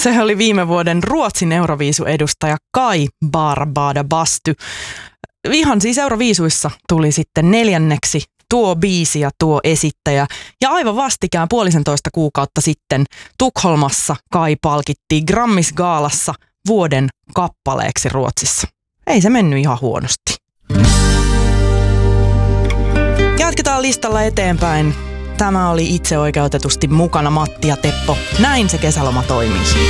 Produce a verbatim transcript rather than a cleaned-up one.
Se oli viime vuoden Ruotsin Euroviisu-edustaja Kai Barbada Basty. Ihan siis Euroviisuissa tuli sitten neljänneksi tuo biisi ja tuo esittäjä. Ja aivan vastikään puolisentoista kuukautta sitten Tukholmassa Kai palkittiin Grammis-gaalassa vuoden kappaleeksi Ruotsissa. Ei se mennyt ihan huonosti. Jatketaan listalla eteenpäin. Tämä oli itseoikeutetusti mukana Matti ja Teppo. Näin se kesäloma toimii.